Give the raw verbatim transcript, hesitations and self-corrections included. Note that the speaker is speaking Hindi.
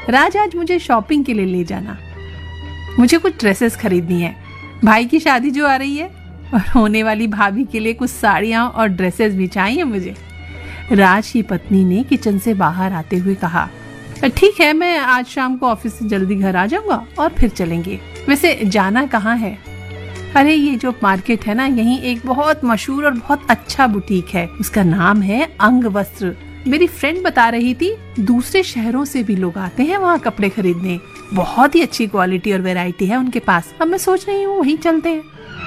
राज आज मुझे शॉपिंग के लिए ले जाना, मुझे कुछ ड्रेसेस खरीदनी है। भाई की शादी जो आ रही है और होने वाली भाभी के लिए कुछ साड़ियाँ और ड्रेसेस भी चाहिए मुझे। राज की पत्नी ने किचन से बाहर आते हुए कहा, ठीक है, मैं आज शाम को ऑफिस से जल्दी घर आ जाऊंगा और फिर चलेंगे। वैसे जाना कहाँ है? अरे ये जो मार्केट है ना, यहीं एक बहुत मशहूर और बहुत अच्छा बुटीक है, उसका नाम है अंग वस्त्र। मेरी फ्रेंड बता रही थी दूसरे शहरों से भी लोग आते हैं वहाँ कपड़े खरीदने, बहुत ही अच्छी क्वालिटी और वैरायटी है उनके पास। अब मैं सोच रही हूँ वहीं चलते हैं।